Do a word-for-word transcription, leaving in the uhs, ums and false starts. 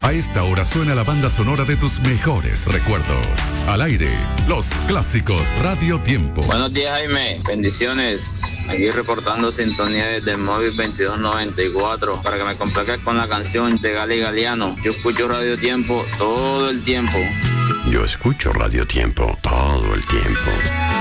A esta hora suena la banda sonora de tus mejores recuerdos. Al aire, los clásicos Radio Tiempo. Buenos días, Jaime. Bendiciones. Aquí reportando sintonía desde el móvil veintidós noventa y cuatro para que me complaques con la canción de Gali Galeano. Yo escucho Radio Tiempo todo el tiempo. Yo escucho Radio Tiempo todo el tiempo.